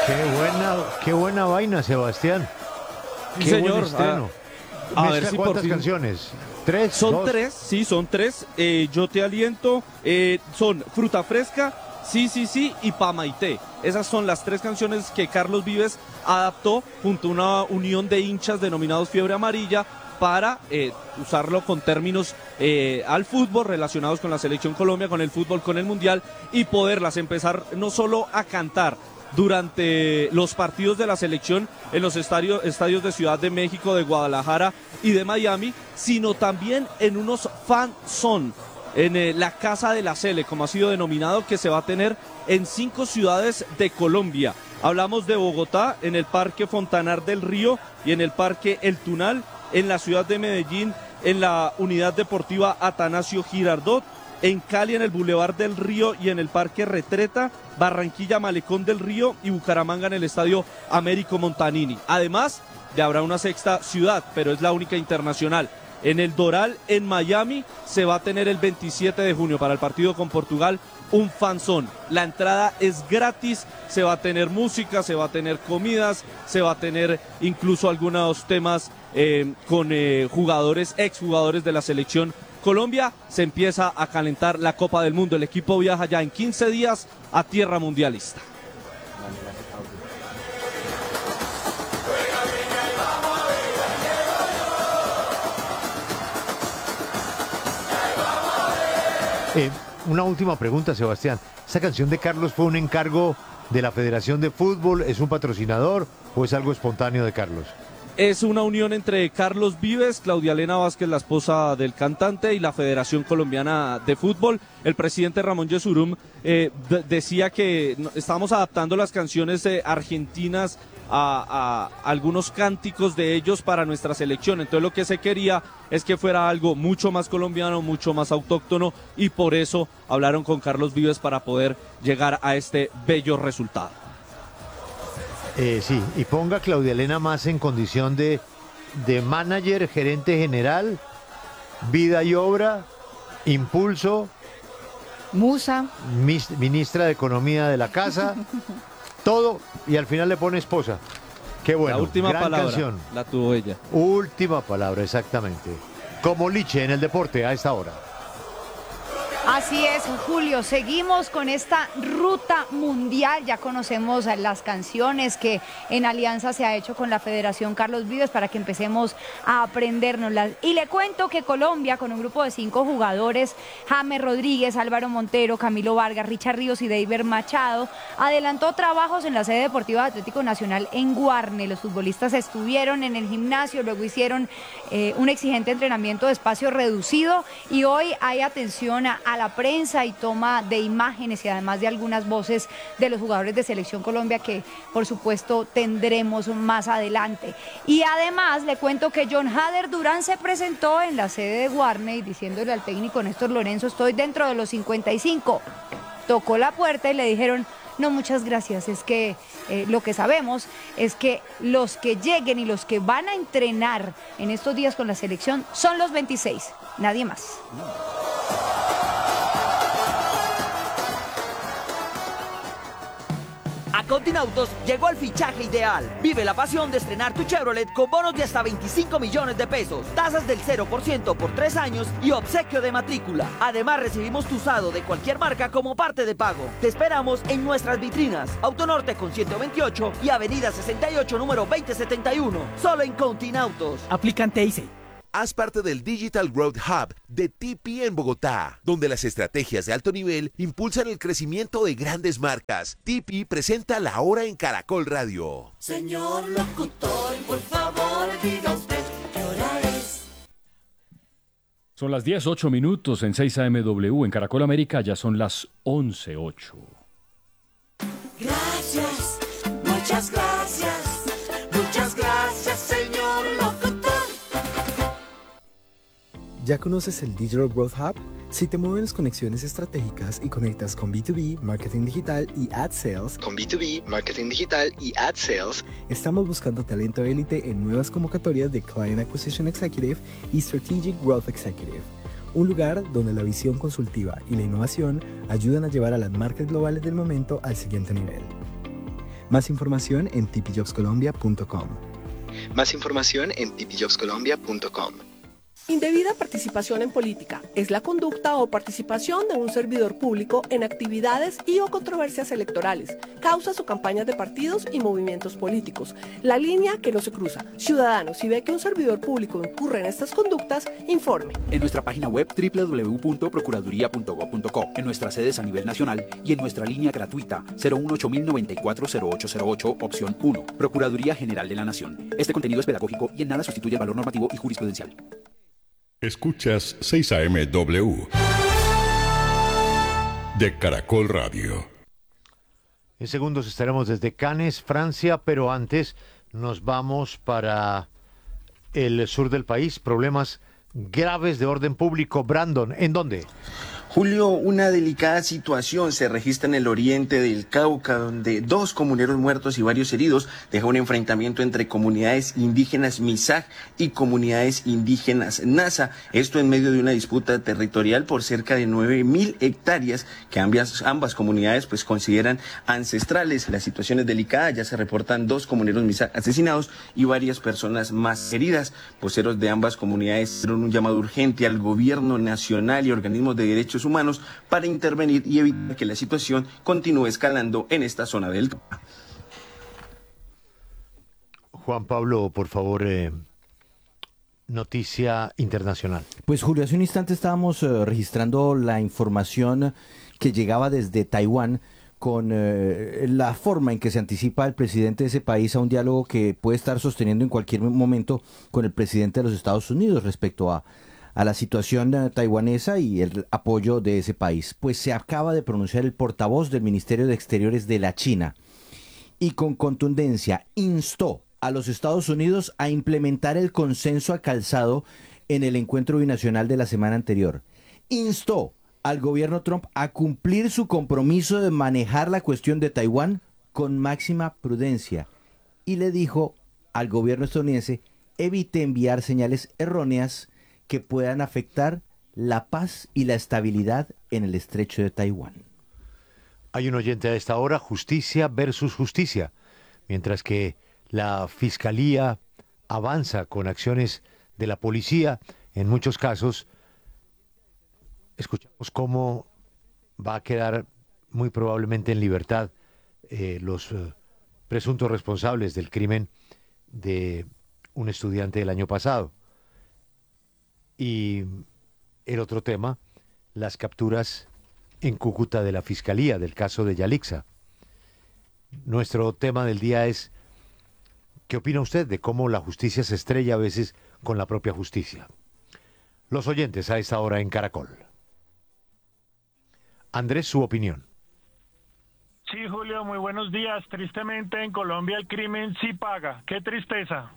Qué buena vaina, Sebastián. Sí, Qué señor. buen estreno. A ver si por ¿Cuántas fin. canciones? ¿Tres? Son ¿Dos? tres, sí, son tres. Yo te aliento. Son Fruta Fresca, Sí, sí, sí y Pamaité. Esas son las tres canciones que Carlos Vives adaptó junto a una unión de hinchas denominados Fiebre Amarilla para usarlo con términos al fútbol, relacionados con la Selección Colombia, con el fútbol, con el Mundial, y poderlas empezar no solo a cantar durante los partidos de la selección en los estadios de Ciudad de México, de Guadalajara y de Miami, sino también en unos fan zone, en la Casa de la Sele, como ha sido denominado, que se va a tener en 5 ciudades de Colombia. Hablamos de Bogotá, en el Parque Fontanar del Río y en el Parque El Tunal, en la ciudad de Medellín, en la Unidad Deportiva Atanasio Girardot, en Cali, en el Boulevard del Río y en el Parque Retreta, Barranquilla, Malecón del Río y Bucaramanga en el Estadio Américo Montanini. Además, ya habrá una sexta ciudad, pero es la única internacional. En el Doral, en Miami, se va a tener el 27 de junio para el partido con Portugal un fanzón. La entrada es gratis, se va a tener música, se va a tener comidas, se va a tener incluso algunos temas con jugadores, exjugadores de la selección Colombia. Se empieza a calentar la Copa del Mundo. El equipo viaja ya en 15 días a tierra mundialista. Una última pregunta, Sebastián. ¿Esta canción de Carlos fue un encargo de la Federación de Fútbol? ¿Es un patrocinador o es algo espontáneo de Carlos? Es una unión entre Carlos Vives, Claudia Elena Vázquez, la esposa del cantante, y la Federación Colombiana de Fútbol. El presidente Ramón Yesurum decía que estábamos adaptando las canciones argentinas a algunos cánticos de ellos para nuestra selección. Entonces lo que se quería es que fuera algo mucho más colombiano, mucho más autóctono, y por eso hablaron con Carlos Vives para poder llegar a este bello resultado. Sí, y ponga a Claudia Elena más en condición de manager, gerente general, vida y obra, impulso, musa, ministra de Economía de la casa, todo, y al final le pone esposa. Qué bueno, la última gran palabra canción. la tuvo ella. Última palabra, exactamente. Como Liche en el deporte a esta hora. Así es, Julio, seguimos con esta ruta mundial. Ya conocemos las canciones que en alianza se ha hecho con la Federación Carlos Vives para que empecemos a aprendérnoslas. Y le cuento que Colombia, con un grupo de 5 jugadores, James Rodríguez, Álvaro Montero, Camilo Vargas, Richard Ríos y David Machado, adelantó trabajos en la sede deportiva de Atlético Nacional en Guarne. Los futbolistas estuvieron en el gimnasio, luego hicieron un exigente entrenamiento de espacio reducido, y hoy hay atención a la prensa y toma de imágenes, y además de algunas voces de los jugadores de Selección Colombia que por supuesto tendremos más adelante. Y además le cuento que John Hader Durán se presentó en la sede de Warner diciéndole al técnico Néstor Lorenzo: estoy dentro de los 55. Tocó la puerta y le dijeron: no, muchas gracias, es que lo que sabemos es que los que lleguen y los que van a entrenar en estos días con la selección son los 26, nadie más. A Continautos llegó el fichaje ideal. Vive la pasión de estrenar tu Chevrolet con bonos de hasta 25 millones de pesos, tasas del 0% por 3 años y obsequio de matrícula. Además, recibimos tu usado de cualquier marca como parte de pago. Te esperamos en nuestras vitrinas: Autonorte con 128 y Avenida 68, número 2071. Solo en Continautos. Aplican TIC. Haz parte del Digital Growth Hub de TP en Bogotá, donde las estrategias de alto nivel impulsan el crecimiento de grandes marcas. TP presenta La Hora en Caracol Radio. Señor locutor, por favor, diga usted qué hora es. Son las 10:08 en 6 AMW. En Caracol América ya son las 11:08. Gracias, muchas gracias, señor locutor. ¿Ya conoces el Digital Growth Hub? Si te mueven las conexiones estratégicas y conectas con B2B, marketing digital y ad sales, estamos buscando talento élite en nuevas convocatorias de Client Acquisition Executive y Strategic Growth Executive. Un lugar donde la visión consultiva y la innovación ayudan a llevar a las marcas globales del momento al siguiente nivel. Más información en tpjobscolombia.com. Más información en tpjobscolombia.com. Indebida participación en política es la conducta o participación de un servidor público en actividades y o controversias electorales, causas o campañas de partidos y movimientos políticos. La línea que no se cruza. Ciudadano, si ve que un servidor público incurre en estas conductas, informe. En nuestra página web www.procuraduría.gov.co, en nuestras sedes a nivel nacional y en nuestra línea gratuita 018-094-0808, opción 1. Procuraduría General de la Nación. Este contenido es pedagógico y en nada sustituye el valor normativo y jurisprudencial. Escuchas 6 AM-W de Caracol Radio. En segundos estaremos desde Cannes, Francia, pero antes nos vamos para el sur del país. Problemas graves de orden público. Brandon, ¿en dónde? Julio, una delicada situación se registra en el oriente del Cauca, donde 2 comuneros muertos y varios heridos deja un enfrentamiento entre comunidades indígenas Misaj y comunidades indígenas Nasa. Esto en medio de una disputa territorial por cerca de 9.000 hectáreas que ambas comunidades pues consideran ancestrales. La situación es delicada, ya se reportan 2 comuneros Misaj asesinados y varias personas más heridas. Voceros de ambas comunidades hicieron un llamado urgente al gobierno nacional y organismos de derechos humanos para intervenir y evitar que la situación continúe escalando en esta zona del Cauca. Juan Pablo, por favor, noticia internacional. Pues Julio, hace un instante estábamos registrando la información que llegaba desde Taiwán con la forma en que se anticipa el presidente de ese país a un diálogo que puede estar sosteniendo en cualquier momento con el presidente de los Estados Unidos respecto a la situación taiwanesa y el apoyo de ese país. Pues se acaba de pronunciar el portavoz del Ministerio de Exteriores de la China y con contundencia instó a los Estados Unidos a implementar el consenso alcanzado en el encuentro binacional de la semana anterior. Instó al gobierno Trump a cumplir su compromiso de manejar la cuestión de Taiwán con máxima prudencia y le dijo al gobierno estadounidense evite enviar señales erróneas que puedan afectar la paz y la estabilidad en el estrecho de Taiwán. Hay un oyente a esta hora, justicia versus justicia, mientras que la fiscalía avanza con acciones de la policía, en muchos casos escuchamos cómo va a quedar muy probablemente en libertad los presuntos responsables del crimen de un estudiante del año pasado. Y el otro tema, las capturas en Cúcuta de la Fiscalía del caso de Yalixa. Nuestro tema del día es, ¿qué opina usted de cómo la justicia se estrella a veces con la propia justicia? Los oyentes a esta hora en Caracol. Andrés, su opinión. Sí, Julio, muy buenos días. Tristemente en Colombia el crimen sí paga. ¡Qué tristeza!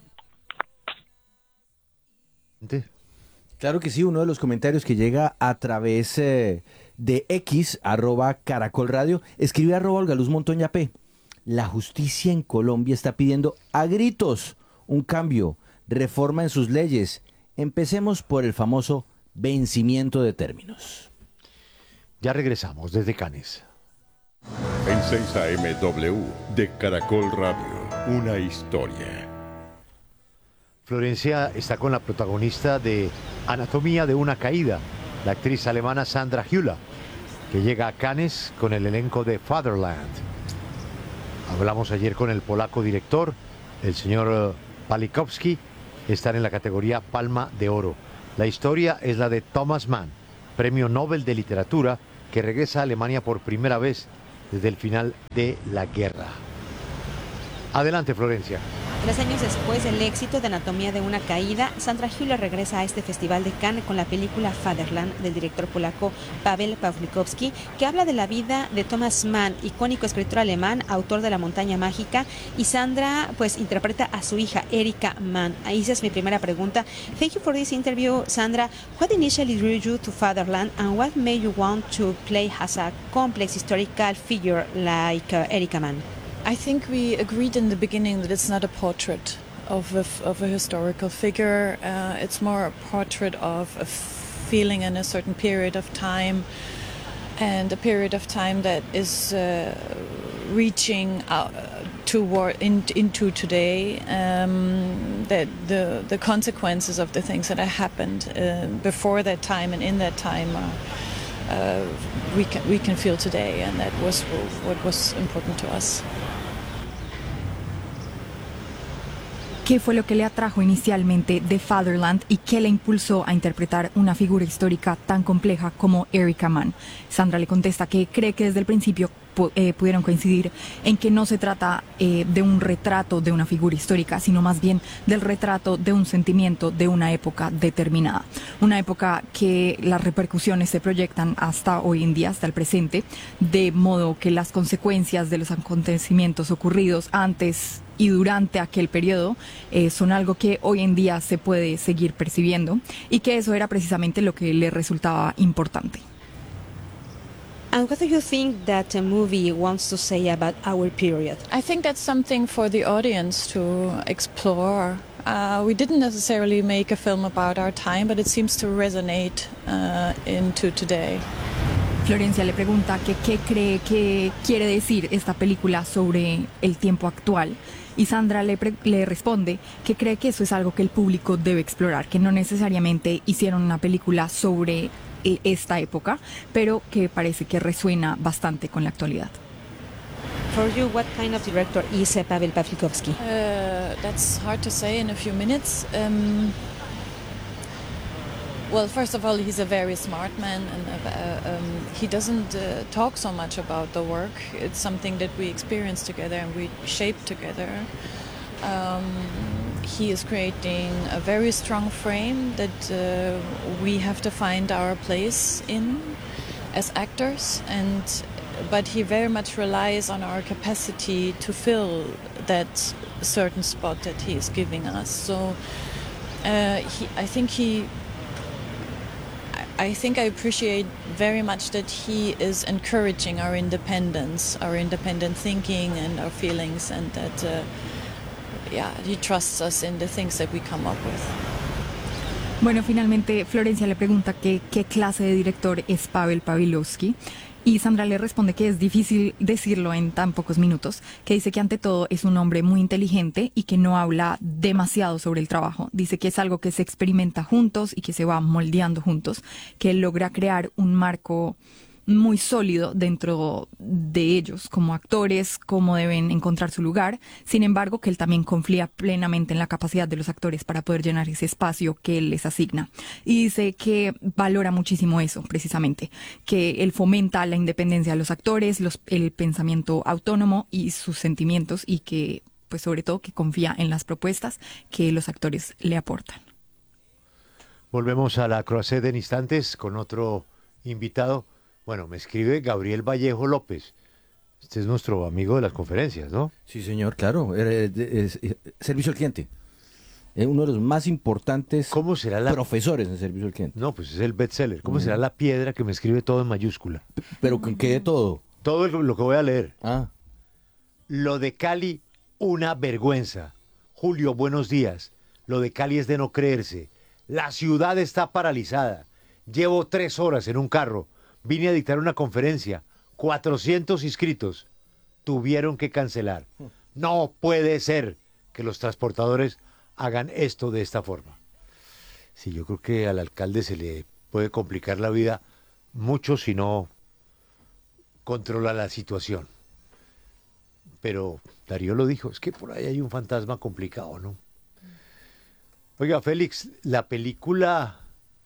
Claro que sí, uno de los comentarios que llega a través de X, @Caracol Radio, escribe @Olgaluz Montoña P. La justicia en Colombia está pidiendo a gritos un cambio, reforma en sus leyes. Empecemos por el famoso vencimiento de términos. Ya regresamos desde Cannes. En 6 AM-W de Caracol Radio, una historia. Florencia está con la protagonista de Anatomía de una caída, la actriz alemana Sandra Hüller, que llega a Cannes con el elenco de Fatherland. Hablamos ayer con el polaco director, el señor Palikowski, están en la categoría Palma de Oro. La historia es la de Thomas Mann, premio Nobel de Literatura, que regresa a Alemania por primera vez desde el final de la guerra. Adelante, Florencia. 3 años después del éxito de Anatomía de una caída, Sandra Hüller regresa a este Festival de Cannes con la película Fatherland del director polaco Paweł Pawlikowski, que habla de la vida de Thomas Mann, icónico escritor alemán, autor de La montaña mágica, y Sandra pues interpreta a su hija Erika Mann. Ahí esa es mi primera pregunta. Thank you for this interview, Sandra. What initially drew you to Fatherland and what made you want to play as a complex historical figure like Erika Mann? I think we agreed in the beginning that it's not a portrait of a historical figure. It's more a portrait of a feeling in a certain period of time, and a period of time that is reaching into today, that the consequences of the things that have happened before that time and in that time, we can feel today, and that was what was important to us. ¿Qué fue lo que le atrajo inicialmente de Fatherland y qué le impulsó a interpretar una figura histórica tan compleja como Erika Mann? Sandra le contesta que cree que desde el principio pudieron coincidir en que no se trata de un retrato de una figura histórica, sino más bien del retrato de un sentimiento de una época determinada. Una época que las repercusiones se proyectan hasta hoy en día, hasta el presente, de modo que las consecuencias de los acontecimientos ocurridos antes y durante aquel periodo son algo que hoy en día se puede seguir percibiendo, y que eso era precisamente lo que le resultaba importante. And what do you think that a movie wants to say about our period? I think that's something for the audience to explore. We didn't necessarily make a film about our time, but it seems to resonate into today. Florencia le pregunta que qué cree que quiere decir esta película sobre el tiempo actual, y Sandra le responde que cree que eso es algo que el público debe explorar, que no necesariamente hicieron una película sobre esta época, pero que parece que resuena bastante con la actualidad. For you, what kind of director is Pavel Pawlikowski? That's hard to say in a few minutes. Well, first of all, he's a very smart man, and he doesn't talk so much about the work. It's something that we experience together and we shape together. He is creating a very strong frame that we have to find our place in as actors, but he very much relies on our capacity to fill that certain spot that he is giving us. So I think I appreciate very much that he is encouraging our independence, our independent thinking and our feelings, and that he trusts us in the things that we come up with. Bueno, finalmente Florencia le pregunta qué clase de director es Pavel Pawlikowski, y Sandra le responde que es difícil decirlo en tan pocos minutos, que dice que ante todo es un hombre muy inteligente y que no habla demasiado sobre el trabajo. Dice que es algo que se experimenta juntos y que se va moldeando juntos, que él logra crear un marco muy sólido dentro de ellos como actores, cómo deben encontrar su lugar. Sin embargo, que él también confía plenamente en la capacidad de los actores para poder llenar ese espacio que él les asigna. Y dice que valora muchísimo eso, precisamente, que él fomenta la independencia de los actores, el pensamiento autónomo y sus sentimientos, y que, pues sobre todo, que confía en las propuestas que los actores le aportan. Volvemos a la Croisette en instantes con otro invitado. Bueno, me escribe Gabriel Vallejo López. Este es nuestro amigo de las conferencias, ¿no? Sí, señor, claro. Servicio al cliente. Es uno de los más importantes profesores en servicio al cliente. No, pues es el bestseller. ¿Cómo será la piedra que me escribe todo en mayúscula? ¿Pero con qué de todo? Todo lo que voy a leer. Ah. Lo de Cali, una vergüenza. Julio, buenos días. Lo de Cali es de no creerse. La ciudad está paralizada. Llevo 3 horas en un carro. Vine a dictar una conferencia, 400 inscritos, tuvieron que cancelar. No puede ser que los transportadores hagan esto de esta forma. Sí, yo creo que al alcalde se le puede complicar la vida mucho si no controla la situación. Pero Darío lo dijo, es que por ahí hay un fantasma complicado, ¿no? Oiga, Félix, la película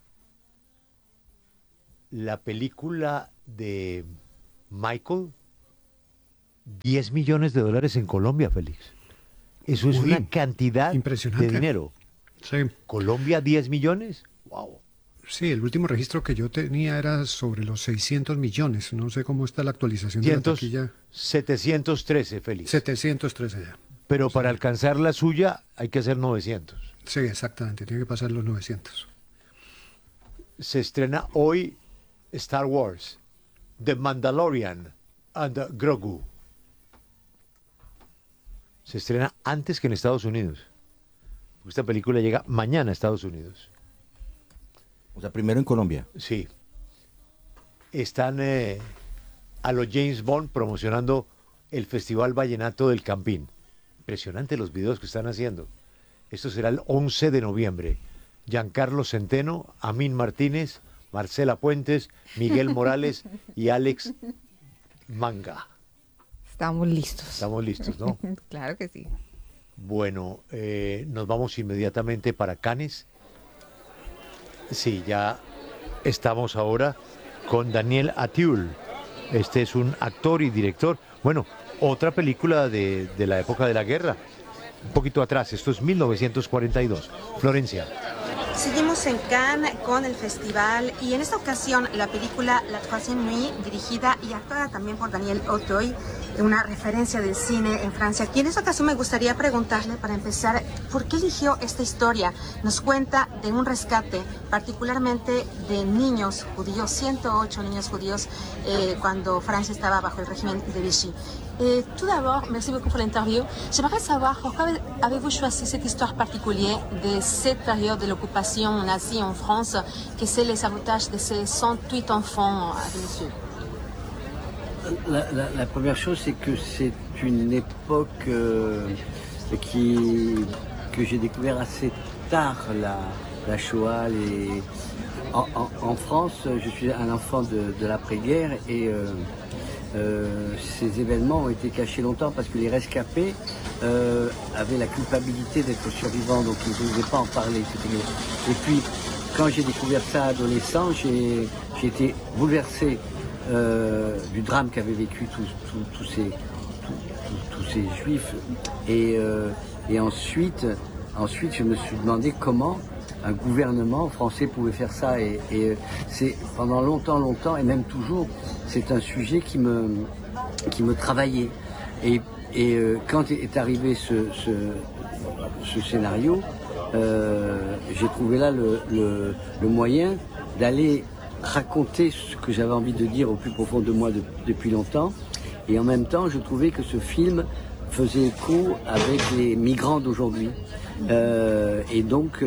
de Michael, $10 millones en Colombia, Félix. Eso es una cantidad impresionante de dinero. Sí. ¿Colombia 10 millones? Wow. Sí, el último registro que yo tenía era sobre los 600 millones. No sé cómo está la actualización de la taquilla. 713, Félix. 713 ya. Pero para alcanzar la suya hay que hacer 900. Sí, exactamente. Tiene que pasar los 900. Se estrena hoy Star Wars, The Mandalorian and Grogu. Se estrena antes que en Estados Unidos. Esta película llega mañana a Estados Unidos. O sea, primero en Colombia. Sí. Están a los James Bond promocionando el Festival Vallenato del Campín. Impresionante los videos que están haciendo. Esto será el 11 de noviembre. Giancarlo Centeno, Amín Martínez, Marcela Puentes, Miguel Morales y Alex Manga. Estamos listos. Estamos listos, ¿no? Claro que sí. Bueno, nos vamos inmediatamente para Cannes. Sí, ya estamos ahora con Daniel Auteuil. Este es un actor y director. Bueno, otra película de la época de la guerra. Un poquito atrás, esto es 1942. Florencia. Seguimos en Cannes con el festival y en esta ocasión la película La Troisième Nuit, dirigida y actuada también por Daniel Auteuil, una referencia del cine en Francia. Y en esta ocasión me gustaría preguntarle, para empezar, ¿por qué eligió esta historia? Nos cuenta de un rescate, particularmente de niños judíos, 108 niños judíos, cuando Francia estaba bajo el régimen de Vichy. Tout d'abord, merci beaucoup pour l'interview. J'aimerais savoir pourquoi avez-vous choisi cette histoire particulière de cette période de l'occupation nazie en France, que c'est le sabotage de ces 108 enfants à Vénissieux. La première chose, c'est que c'est une époque que j'ai découvert assez tard, la Shoah. En France, je suis un enfant de l'après-guerre et ces événements ont été cachés longtemps parce que les rescapés avaient la culpabilité d'être survivants, donc ils n'osaient pas en parler. Et puis, quand j'ai découvert ça adolescent, j'ai été bouleversé du drame qu'avaient vécu tous ces juifs. Et ensuite, je me suis demandé comment un gouvernement français pouvait faire ça. Et c'est pendant longtemps, et même toujours, c'est un sujet qui me travaillait. Et quand est arrivé ce scénario, j'ai trouvé là le moyen d'aller raconter ce que j'avais envie de dire au plus profond de moi depuis longtemps. Et en même temps, je trouvais que ce film faisait écho avec les migrants d'aujourd'hui. Et donc,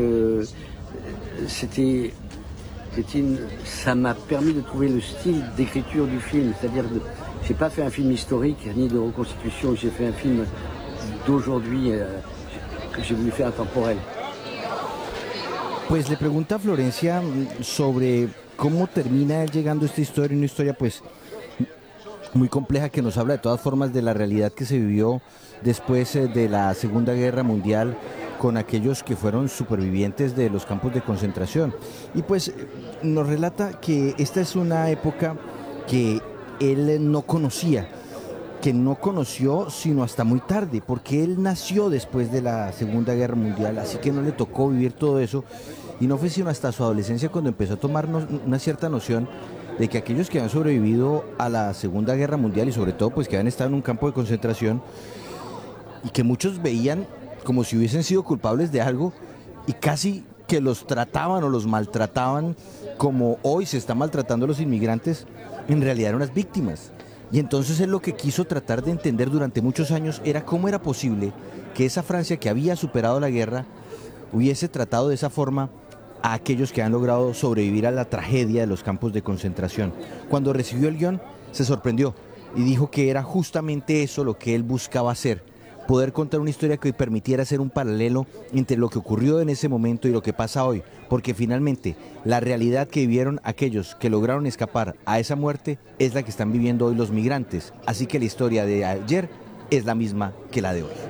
ça m'a permis de trouver le style d'écriture du film. C'est-à-dire, j'ai pas fait un film historique ni de reconstitution, j'ai fait un film d'aujourd'hui que j'ai voulu faire intemporel. Pues le pregunta a Florencia sobre cómo termina él llegando a esta historia, una historia pues muy compleja que nos habla de todas formas de la realidad que se vivió después de la Segunda Guerra Mundial con aquellos que fueron supervivientes de los campos de concentración. Y pues nos relata que esta es una época que él no conocía, que no conoció sino hasta muy tarde, porque él nació después de la Segunda Guerra Mundial, así que no le tocó vivir todo eso, y no fue sino hasta su adolescencia cuando empezó a tomar una cierta noción de que aquellos que habían sobrevivido a la Segunda Guerra Mundial y sobre todo pues que habían estado en un campo de concentración y que muchos veían como si hubiesen sido culpables de algo y casi que los trataban o los maltrataban como hoy se está maltratando a los inmigrantes, en realidad eran unas víctimas. Y entonces él lo que quiso tratar de entender durante muchos años era cómo era posible que esa Francia que había superado la guerra hubiese tratado de esa forma a aquellos que han logrado sobrevivir a la tragedia de los campos de concentración. Cuando recibió el guión se sorprendió y dijo que era justamente eso lo que él buscaba hacer, poder contar una historia que permitiera hacer un paralelo entre lo que ocurrió en ese momento y lo que pasa hoy, porque finalmente la realidad que vivieron aquellos que lograron escapar a esa muerte es la que están viviendo hoy los migrantes, así que la historia de ayer es la misma que la de hoy.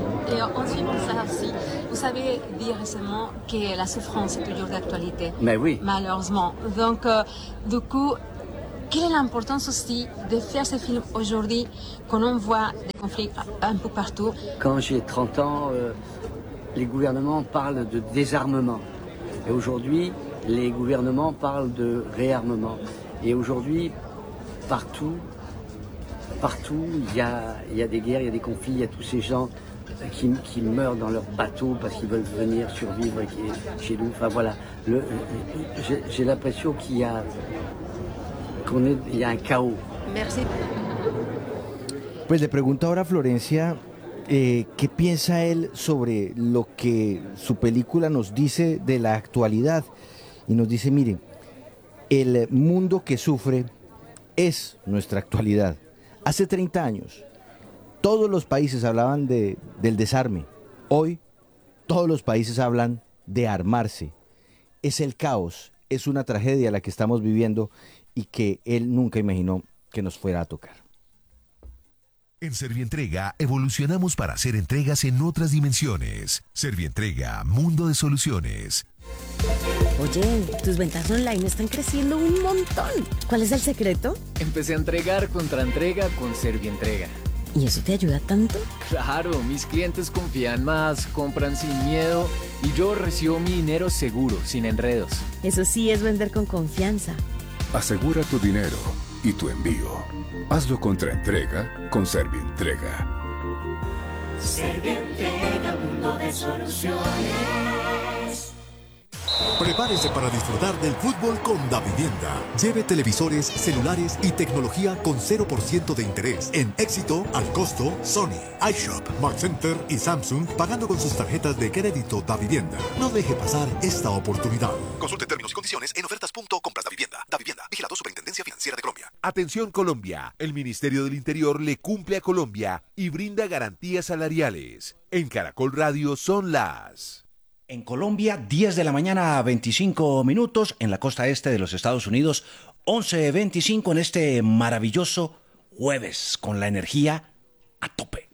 Vous avez dit récemment que la souffrance est toujours d'actualité. Mais oui. Malheureusement. Donc, du coup, quelle est l'importance aussi de faire ce film aujourd'hui quand on voit des conflits un peu partout? Quand j'ai 30 ans, les gouvernements parlent de désarmement. Et aujourd'hui, les gouvernements parlent de réarmement. Et aujourd'hui, partout, il y a des guerres, il y a des conflits, il y a tous ces gens qui meurent dans leur bateau parce qu'ils veulent venir survivre chez nous. Enfin voilà, j'ai l'impression qu'il y a un chaos. Merci. Pues le pregunto ahora a Florencia qué piensa él sobre lo que su película nos dice de la actualidad. Y nos dice, mire, el mundo que sufre es nuestra actualidad. Hace 30 años, todos los países hablaban del desarme. Hoy todos los países hablan de armarse. Es el caos, es una tragedia la que estamos viviendo y que él nunca imaginó que nos fuera a tocar. En Servientrega evolucionamos para hacer entregas en otras dimensiones. Servientrega, mundo de soluciones. Oye, tus ventas online están creciendo un montón. ¿Cuál es el secreto? Empecé a entregar contra entrega con Servientrega. ¿Y eso te ayuda tanto? Claro, mis clientes confían más, compran sin miedo y yo recibo mi dinero seguro, sin enredos. Eso sí es vender con confianza. Asegura tu dinero y tu envío. Hazlo contra entrega con Servientrega. Servientrega, mundo de soluciones. Prepárese para disfrutar del fútbol con Davivienda. Lleve televisores, celulares y tecnología con 0% de interés. En Éxito, al costo, Sony, iShop, Mark Center y Samsung, pagando con sus tarjetas de crédito Davivienda. No deje pasar esta oportunidad. Consulte términos y condiciones en ofertas.compras Davivienda. Davivienda, vigilado Superintendencia Financiera de Colombia. Atención Colombia, el Ministerio del Interior le cumple a Colombia y brinda garantías salariales. En Caracol Radio son las... En Colombia, 10 de la mañana a 25 minutos, en la costa este de los Estados Unidos, 11:25 en este maravilloso jueves, con la energía a tope.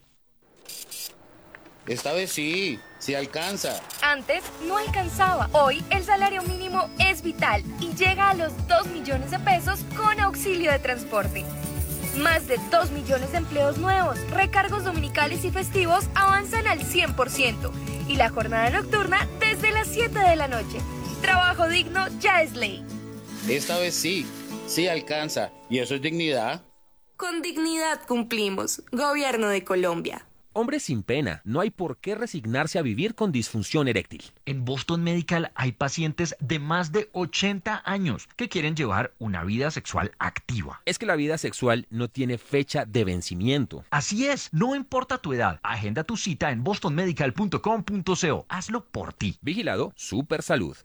Esta vez sí alcanza. Antes no alcanzaba. Hoy el salario mínimo es vital y llega a los 2 millones de pesos con auxilio de transporte. Más de 2 millones de empleos nuevos, recargos dominicales y festivos avanzan al 100%. Y la jornada nocturna desde las 7 de la noche. Trabajo digno ya es ley. Esta vez sí alcanza. ¿Y eso es dignidad? Con dignidad cumplimos. Gobierno de Colombia. Hombre sin pena, no hay por qué resignarse a vivir con disfunción eréctil. En Boston Medical hay pacientes de más de 80 años que quieren llevar una vida sexual activa. Es que la vida sexual no tiene fecha de vencimiento. Así es, no importa tu edad. Agenda tu cita en bostonmedical.com.co. Hazlo por ti. Vigilado Supersalud.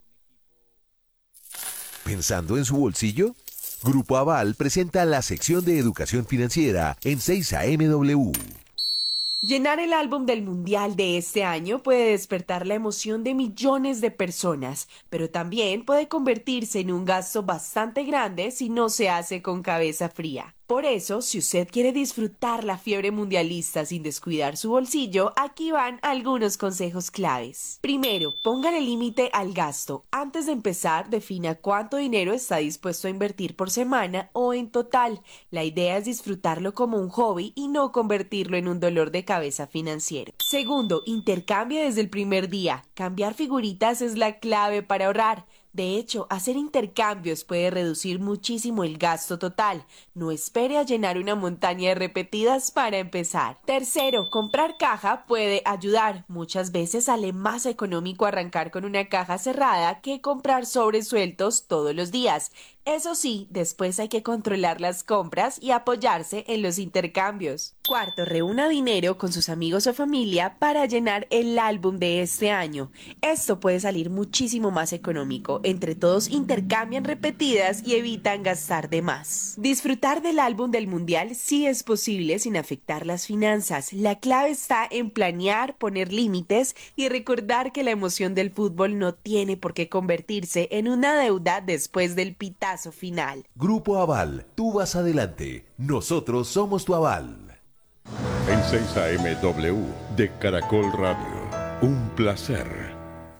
¿Pensando en su bolsillo? Grupo Aval presenta la sección de educación financiera en 6AMW. Llenar el álbum del Mundial de este año puede despertar la emoción de millones de personas, pero también puede convertirse en un gasto bastante grande si no se hace con cabeza fría. Por eso, si usted quiere disfrutar la fiebre mundialista sin descuidar su bolsillo, aquí van algunos consejos claves. Primero, póngale límite al gasto. Antes de empezar, defina cuánto dinero está dispuesto a invertir por semana o en total. La idea es disfrutarlo como un hobby y no convertirlo en un dolor de cabeza financiero. Segundo, intercambie desde el primer día. Cambiar figuritas es la clave para ahorrar. De hecho, hacer intercambios puede reducir muchísimo el gasto total. No espere a llenar una montaña de repetidas para empezar. Tercero, comprar caja puede ayudar. Muchas veces sale más económico arrancar con una caja cerrada que comprar sobres sueltos todos los días. Eso sí, después hay que controlar las compras y apoyarse en los intercambios. Cuarto, reúna dinero con sus amigos o familia para llenar el álbum de este año. Esto puede salir muchísimo más económico. Entre todos intercambian repetidas y evitan gastar de más. Disfrutar del álbum del Mundial sí es posible sin afectar las finanzas. La clave está en planear, poner límites y recordar que la emoción del fútbol no tiene por qué convertirse en una deuda después del pitazo final. Grupo Aval, tú vas adelante. Nosotros somos tu aval. En 6AMW de Caracol Radio. Un placer.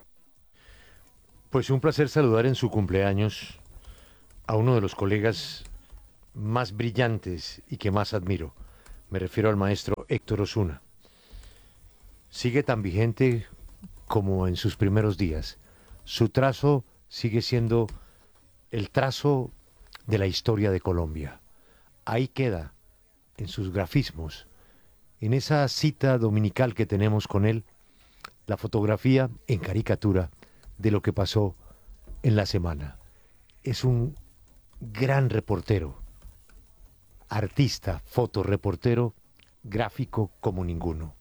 Pues un placer saludar en su cumpleaños a uno de los colegas más brillantes y que más admiro. Me refiero al maestro Héctor Osuna. Sigue tan vigente como en sus primeros días. Su trazo sigue siendo el trazo de la historia de Colombia. Ahí queda, en sus grafismos, en esa cita dominical que tenemos con él, la fotografía en caricatura de lo que pasó en la semana. Es un gran reportero, artista, fotoreportero, gráfico como ninguno.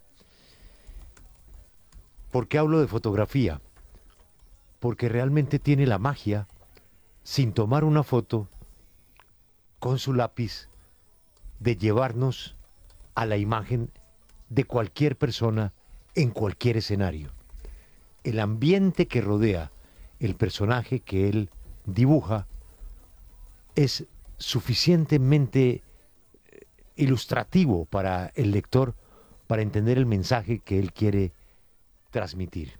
¿Por qué hablo de fotografía? Porque realmente tiene la magia, sin tomar una foto, con su lápiz, de llevarnos a la imagen de cualquier persona en cualquier escenario. El ambiente que rodea el personaje que él dibuja es suficientemente ilustrativo para el lector para entender el mensaje que él quiere transmitir.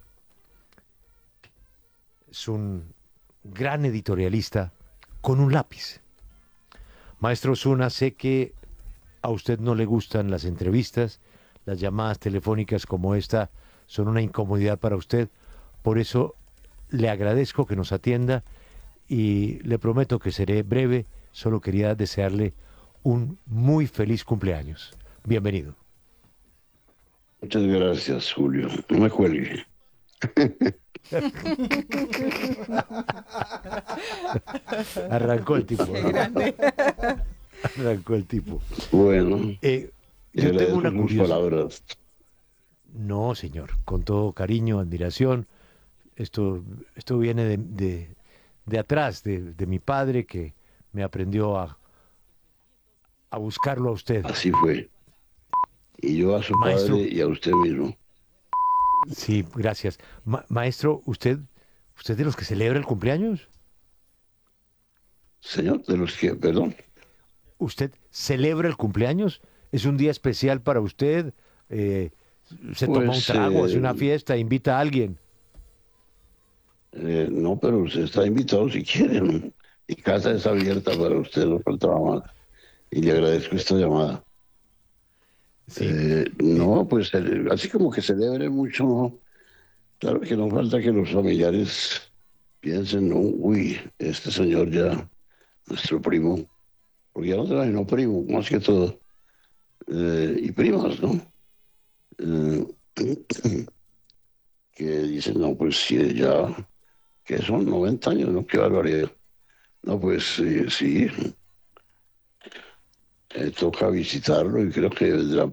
Es un gran editorialista con un lápiz. Maestro Osuna, sé que a usted no le gustan las entrevistas, las llamadas telefónicas como esta son una incomodidad para usted, por eso le agradezco que nos atienda y le prometo que seré breve, solo quería desearle un muy feliz cumpleaños. Bienvenido. Muchas gracias, Julio. No me cuelgue. Arrancó el tipo. Qué grande. Arrancó el tipo. Bueno, yo tengo una curiosidad. palabras. No, señor, con todo cariño, admiración. Esto viene de atrás, de mi padre, que me aprendió a buscarlo a usted. Así fue. Y yo a su Maestro, padre y a usted mismo. Sí, gracias. Maestro, ¿usted de los que celebra el cumpleaños? Señor, de los que, perdón. ¿Usted celebra el cumpleaños? ¿Es un día especial para usted? ¿Se toma un trago, hace una fiesta, invita a alguien? No, pero usted está invitado si quiere, ¿no? Mi casa es abierta para usted, no faltaba más. Y le agradezco esta llamada. Sí. No, pues así como que celebre mucho, ¿no? Claro que no falta que los familiares piensen, ¿no? Uy, este señor ya, nuestro primo, porque ya no trae, no primo, más que todo, y primas, ¿no? Que dicen, no, pues sí, ya, que son 90 años, ¿no? Qué barbaridad. No, pues sí. Toca visitarlo y creo que vendrán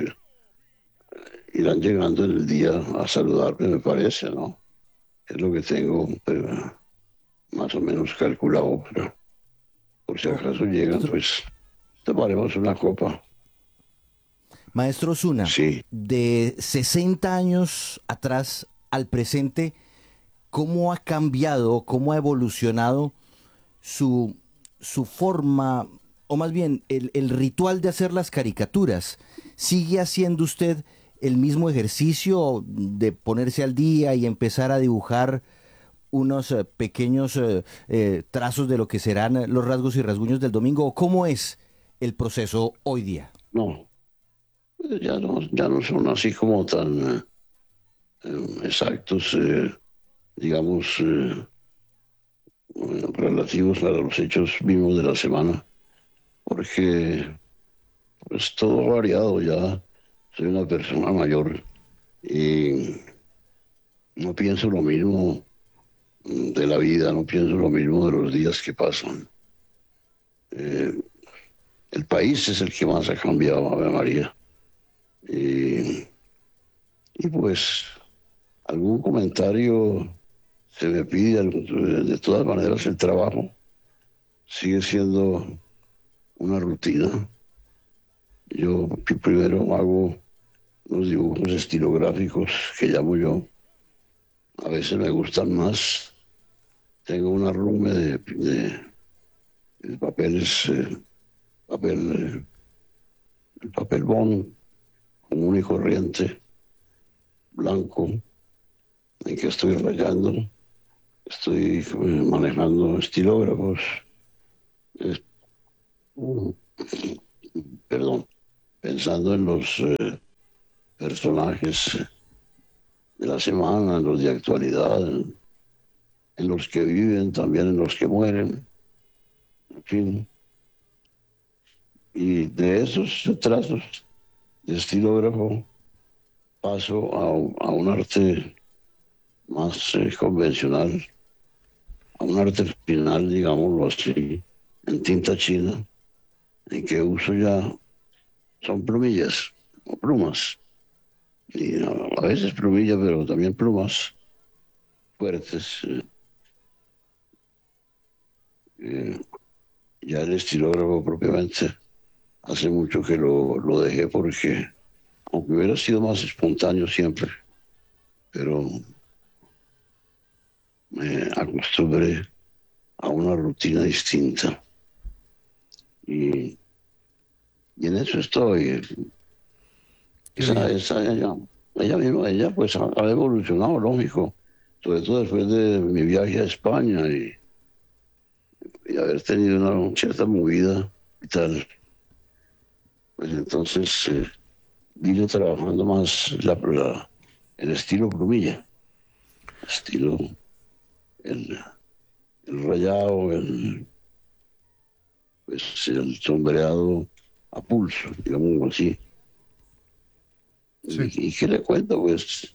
irán llegando en el día a saludarme, me parece, ¿no? Es lo que tengo más o menos calculado, pero por si acaso llegan, pues tomaremos una copa. Maestro Osuna, sí. De 60 años atrás al presente, ¿cómo ha cambiado, cómo ha evolucionado su forma, o más bien el ritual de hacer las caricaturas? ¿Sigue haciendo usted el mismo ejercicio de ponerse al día y empezar a dibujar unos pequeños trazos de lo que serán los rasgos y rasguños del domingo? ¿O cómo es el proceso hoy día? No, ya no son así como tan exactos, digamos, relativos a los hechos mismos de la semana, porque pues todo ha variado ya. Soy una persona mayor y no pienso lo mismo de la vida, no pienso lo mismo de los días que pasan. El país es el que más ha cambiado, Ave María. Y pues algún comentario se me pide, de todas maneras el trabajo sigue siendo una rutina. Yo primero hago los dibujos estilográficos que llamo yo. A veces me gustan más. Tengo un arrume de papeles, el papel bond común y corriente, blanco, en que estoy rayando. Estoy manejando estilógrafos. Pensando en los personajes de la semana, en los de actualidad, en los que viven, también en los que mueren, en fin. Y de esos trazos de estilógrafo paso a un arte más convencional, a un arte final, digámoslo así, en tinta china, en que uso ya son plumillas o plumas, y a veces plumillas, pero también plumas fuertes. Ya el estilógrafo propiamente hace mucho que lo dejé porque, aunque hubiera sido más espontáneo siempre, pero me acostumbré a una rutina distinta. Y en eso estoy. Ella pues ha evolucionado, lógico, sobre todo después de mi viaje a España y haber tenido una cierta movida y tal. Pues entonces vine trabajando más el estilo plumilla, estilo el rayado, el sombreado a pulso, digamos así. Sí. ¿Y qué le cuento? Pues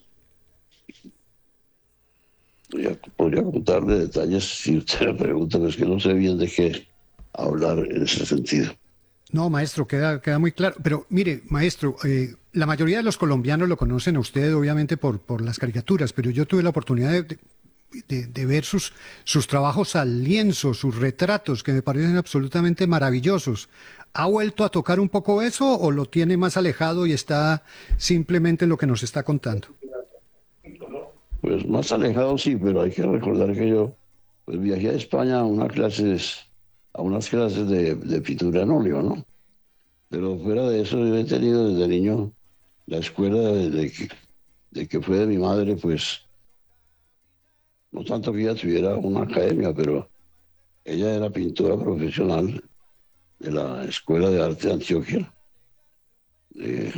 podría contarle detalles si usted me pregunta, pero es que no sé bien de qué hablar en ese sentido. No, maestro, queda muy claro. Pero mire, maestro, la mayoría de los colombianos lo conocen a usted, obviamente, por las caricaturas, pero yo tuve la oportunidad de ver sus trabajos al lienzo, sus retratos, que me parecen absolutamente maravillosos. ¿Ha vuelto a tocar un poco eso o lo tiene más alejado y está simplemente en lo que nos está contando? Pues más alejado sí, pero hay que recordar que yo pues viajé a España a unas clases de pintura en óleo, ¿no? Pero fuera de eso yo he tenido desde niño la escuela de que fue de mi madre, pues no tanto que ella tuviera una academia, pero ella era pintora profesional de la Escuela de Arte de Antioquia, de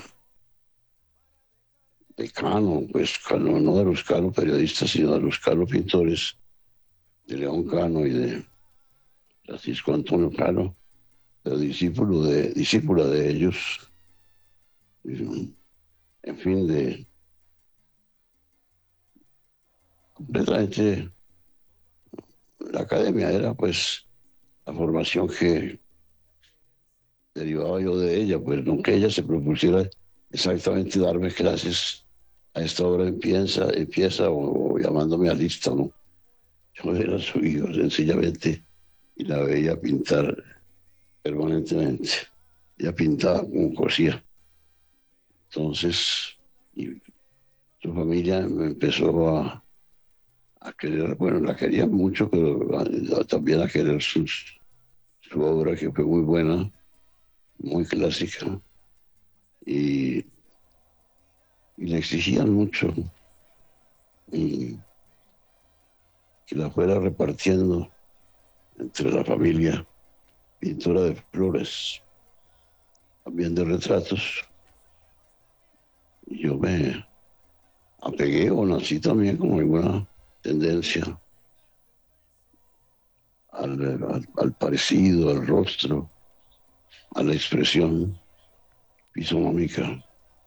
Cano, pues Cano, no de los Cano periodistas, sino de los Cano pintores, de León Cano y de Francisco Antonio Cano, pero discípula de ellos, en fin, completamente la academia era pues la formación que derivaba yo de ella, pues nunca ella se propusiera exactamente darme clases a esta hora empieza o llamándome a lista, ¿no? Yo era su hijo sencillamente y la veía pintar permanentemente. Ella pintaba como cosía. Entonces, su familia me empezó a querer, bueno, la quería mucho, pero también a querer su obra, que fue muy buena, muy clásica, y le exigían mucho y que la fuera repartiendo entre la familia, pintura de flores, también de retratos. Y yo me apegué o nací también con alguna tendencia al parecido, al rostro, a la expresión fisonómica.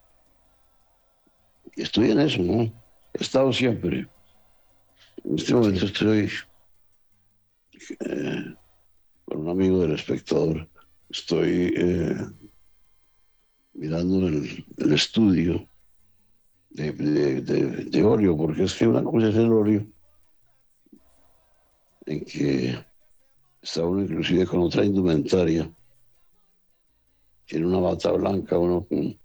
Y estoy en eso, ¿no? He estado siempre. En este momento estoy con un amigo del Espectador. Estoy mirando el estudio de óleo, porque es que una cosa es el óleo, en que está uno inclusive con otra indumentaria. Tiene una bata blanca, uno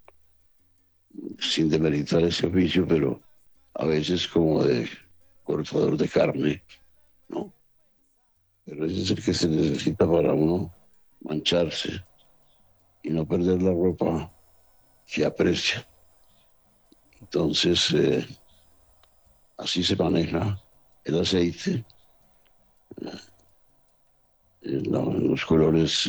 sin demeritar ese oficio, pero a veces como de cortador de carne, ¿no? Pero ese es el que se necesita para uno mancharse y no perder la ropa que aprecia. Entonces, así se maneja el aceite, los colores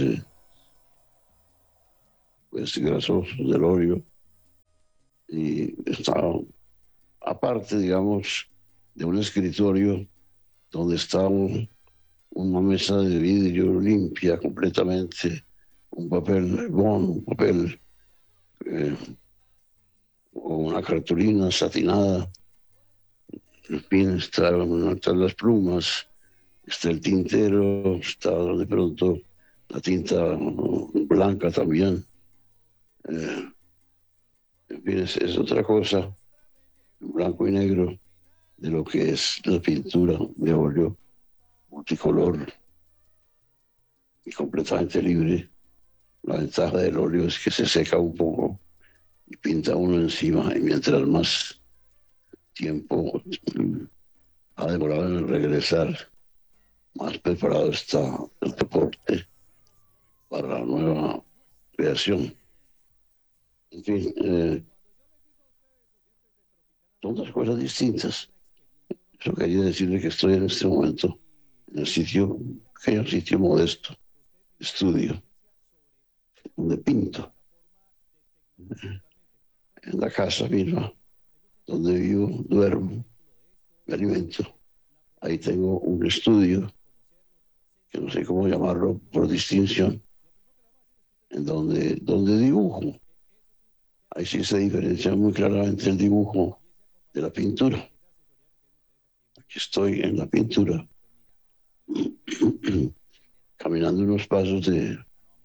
pues grasosos del óleo, y está aparte, digamos, de un escritorio donde está una mesa de vidrio limpia completamente, un papel bond, un papel o una cartulina satinada, en fin, están las plumas, está el tintero, está de pronto la tinta blanca también. En fin, es otra cosa, blanco y negro, de lo que es la pintura de óleo multicolor y completamente libre La ventaja del óleo es que se seca un poco y pinta uno encima, y mientras más tiempo ha demorado en regresar, más preparado está el deporte para la nueva creación. En fin, son dos cosas distintas. Eso quería decirle que estoy en este momento en el sitio, pequeño sitio modesto, estudio, donde pinto, en la casa misma, donde vivo, duermo, me alimento. Ahí tengo un estudio, que no sé cómo llamarlo por distinción, en donde dibujo. Ahí sí se diferencia muy claramente el dibujo de la pintura. Aquí estoy en la pintura, caminando unos pasos de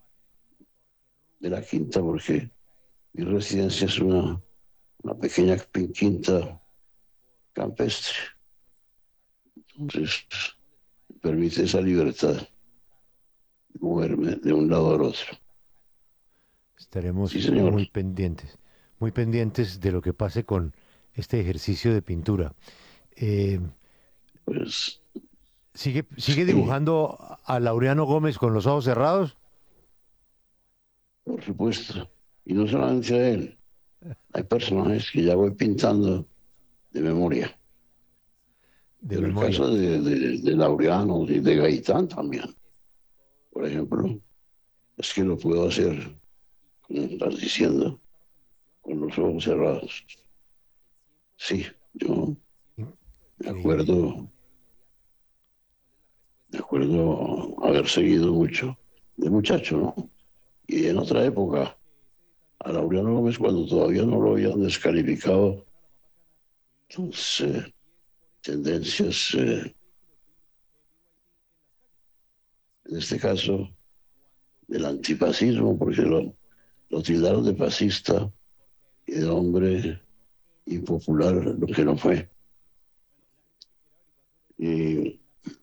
la quinta, porque mi residencia es una pequeña quinta campestre. Entonces, me permite esa libertad de moverme de un lado al otro. Estaremos Sí, señor. muy pendientes de lo que pase con este ejercicio de pintura. Pues, ¿Sigue dibujando a Laureano Gómez con los ojos cerrados? por supuesto. Y no solamente a él. Hay personajes que ya voy pintando de memoria. En el caso de Laureano y de Gaitán también, por ejemplo, es que lo puedo hacer, como estás diciendo, con los ojos cerrados. Sí, yo me acuerdo haber seguido mucho de muchacho, ¿no? Y en otra época, a Laureano Gómez, cuando todavía no lo habían descalificado, sus tendencias, en este caso, del antifascismo, porque lo tildaron de fascista y de hombre impopular, lo que no fue. Y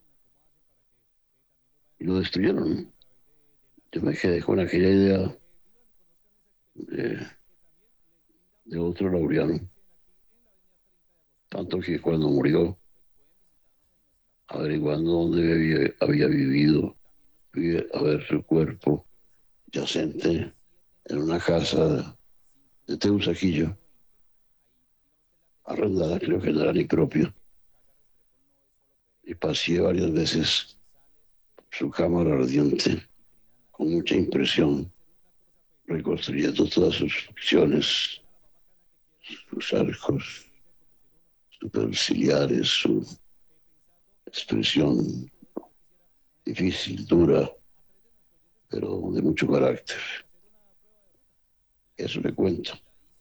lo destruyeron. Yo me quedé con aquella idea de otro Laureano. Tanto que cuando murió, averiguando dónde había vivido, fui a ver su cuerpo yacente en una casa de Teusaquillo, arrendada, creo que no era ni propio. Y pasé varias veces su cámara ardiente, con mucha impresión, reconstruyendo todas sus facciones, sus arcos superciliares, su expresión difícil, dura, pero de mucho carácter. Eso le cuento.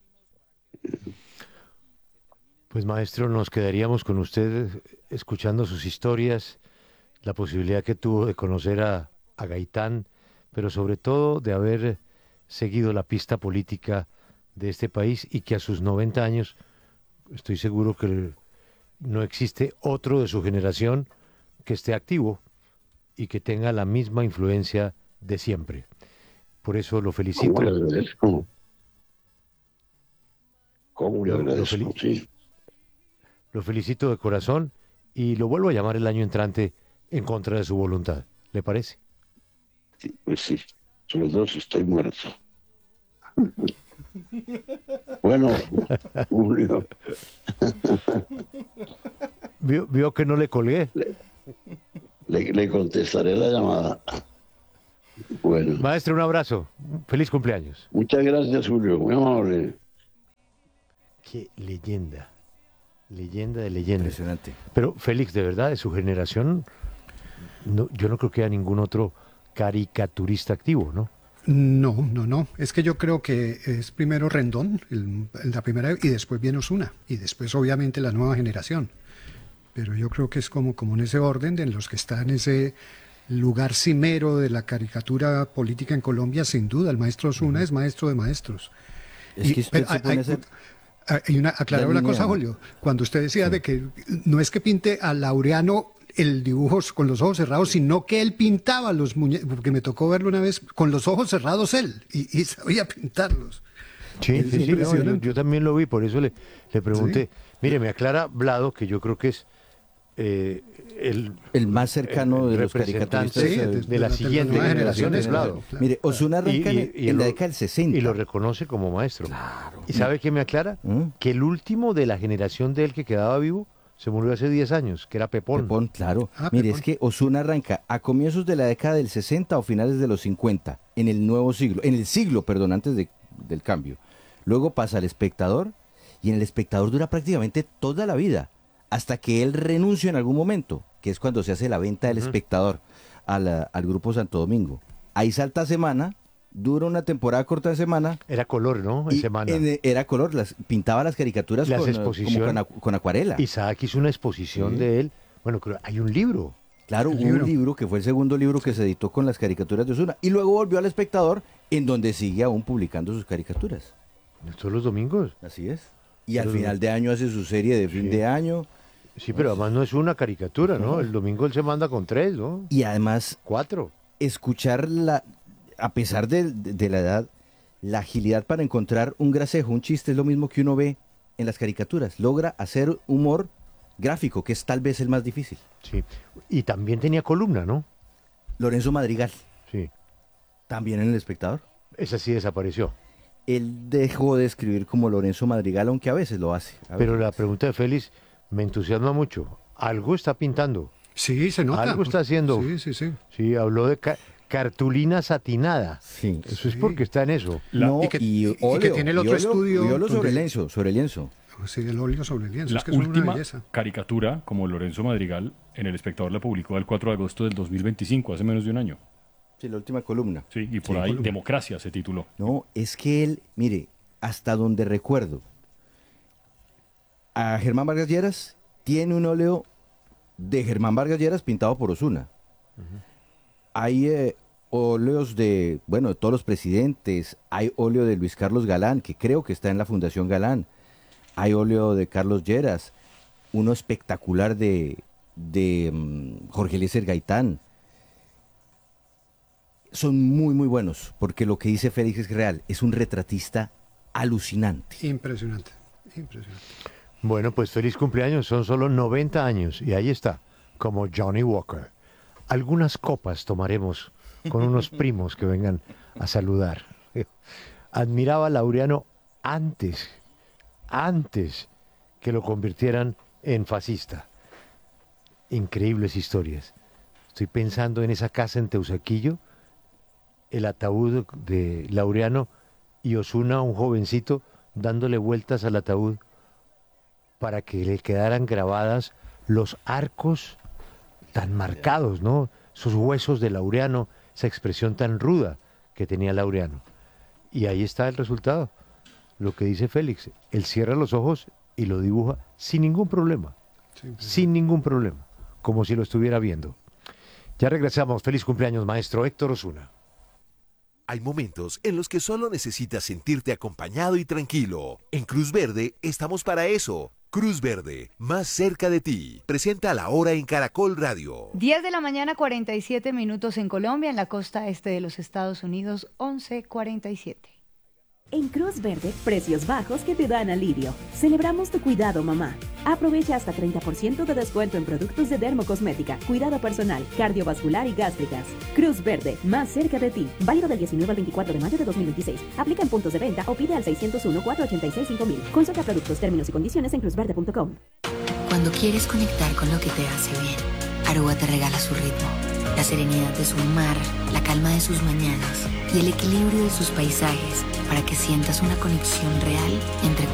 Pues maestro, nos quedaríamos con usted escuchando sus historias, la posibilidad que tuvo de conocer a Gaitán, pero sobre todo de haber seguido la pista política de este país y que a sus 90 años estoy seguro que no existe otro de su generación que esté activo y que tenga la misma influencia de siempre. Por eso lo felicito. ¿Cómo le agradezco? ¿Cómo le agradezco? Sí. Lo felicito de corazón y lo vuelvo a llamar el año entrante en contra de su voluntad. ¿Le parece? Sí, pues sí, sobre todo si estoy muerto. Bueno, Julio. ¿Vio que no le colgué? Le contestaré la llamada. Bueno. Maestro, un abrazo. Feliz cumpleaños. Muchas gracias, Julio. Muy amable. Qué leyenda. Leyenda de leyenda. Impresionante. Pero Félix, de verdad, de su generación, yo no creo que haya ningún otro caricaturista activo, ¿no? No. Es que yo creo que es primero Rendón, la primera, y después viene Osuna, y después obviamente la nueva generación. Pero yo creo que es como en ese orden de los que están en ese lugar cimero de la caricatura política en Colombia, sin duda. El maestro Osuna es maestro de maestros. Es que usted se pone a hacer... Aclarar una cosa, Julio. Cuando usted decía de que no es que pinte a Laureano el dibujo con los ojos cerrados, sino que él pintaba los muñecos, porque me tocó verlo una vez con los ojos cerrados él, y sabía pintarlos. Sí, no, yo también lo vi, por eso le pregunté. ¿Sí? Mire, me aclara Vlado, que yo creo que es el más cercano de los caricaturistas de la siguiente generación, es Vlado. Claro. Mire, Osuna arranca en la década del 60. Y lo reconoce como maestro. Claro. ¿Y sabe qué me aclara? Que el último de la generación de él que quedaba vivo se murió hace 10 años, que era Pepón. Pepón, claro. Mire, Pepón. es que Osuna arranca a comienzos de la década del 60 o finales de los 50, en el nuevo siglo, antes del cambio. Luego pasa al Espectador, y en el Espectador dura prácticamente toda la vida, hasta que él renuncia en algún momento, que es cuando se hace la venta del Espectador al Grupo Santo Domingo. Ahí salta a Semana, dura una temporada corta de Semana. Era color, ¿no? En Semana. Era color, pintaba las caricaturas con acuarela. Isaac hizo una exposición de él. Bueno, creo, hay un libro. Claro, un libro que fue el segundo libro que se editó con las caricaturas de Osuna. Y luego volvió al Espectador, en donde sigue aún publicando sus caricaturas. ¿Todos los domingos? Así es. Y al final de año hace su serie de fin de año. Sí, pero además no es una caricatura, ¿no? El domingo él se manda con 3, ¿no? Y además 4. Escuchar a pesar de la edad, la agilidad para encontrar un gracejo, un chiste, es lo mismo que uno ve en las caricaturas. Logra hacer humor gráfico, que es tal vez el más difícil. Sí. Y también tenía columna, ¿no? Lorenzo Madrigal. Sí. También en El Espectador. Esa sí desapareció. Él dejó de escribir como Lorenzo Madrigal, aunque a veces lo hace. Pero la pregunta de Félix me entusiasma mucho. Algo está pintando. Sí, se nota. Algo está haciendo. Sí. Sí, habló de cartulina satinada. Sí. Eso es porque está en eso. Y que tiene el otro estudio. Y óleo sobre lienzo. Sí, el óleo sobre lienzo. La es que es última una belleza. caricatura, como Lorenzo Madrigal, en El Espectador la publicó el 4 de agosto del 2025, hace menos de un año. Sí, la última columna. Sí, y por ahí Democracia se tituló. No, es que él, mire, hasta donde recuerdo, a Germán Vargas Lleras tiene un óleo de Germán Vargas Lleras pintado por Osuna. Hay óleos de todos los presidentes, hay óleo de Luis Carlos Galán, que creo que está en la Fundación Galán, hay óleo de Carlos Lleras, uno espectacular de Jorge Eliezer Gaitán. Son muy, muy buenos, porque lo que dice Félix es real, es un retratista alucinante. Impresionante. Bueno, pues feliz cumpleaños, son solo 90 años, y ahí está, como Johnny Walker. Algunas copas tomaremos con unos primos que vengan a saludar. Admiraba a Laureano antes que lo convirtieran en fascista. Increíbles historias. Estoy pensando en esa casa en Teusaquillo, el ataúd de Laureano y Osuna, un jovencito, dándole vueltas al ataúd para que le quedaran grabadas los arcos tan marcados, ¿no? Esos huesos de Laureano, esa expresión tan ruda que tenía Laureano. Y ahí está el resultado. Lo que dice Félix, él cierra los ojos y lo dibuja sin ningún problema. Sin ningún problema, como si lo estuviera viendo. Ya regresamos. Feliz cumpleaños, maestro Héctor Osuna. Hay momentos en los que solo necesitas sentirte acompañado y tranquilo. En Cruz Verde estamos para eso. Cruz Verde, más cerca de ti. Presenta La Hora en Caracol Radio. 10 de la mañana, 47 minutos en Colombia, en la costa este de los Estados Unidos, 11:47. En Cruz Verde, precios bajos que te dan alivio. Celebramos tu cuidado, mamá. Aprovecha hasta 30% de descuento en productos de dermocosmética, cuidado personal, cardiovascular y gástricas. Cruz Verde, más cerca de ti. Válido del 19 al 24 de mayo de 2026. Aplica en puntos de venta o pide al 601-486-5000. Consulta productos, términos y condiciones en cruzverde.com. Cuando quieres conectar con lo que te hace bien, Aruba te regala su ritmo. La serenidad de su mar, la calma de sus mañanas y el equilibrio de sus paisajes para que sientas una conexión real entre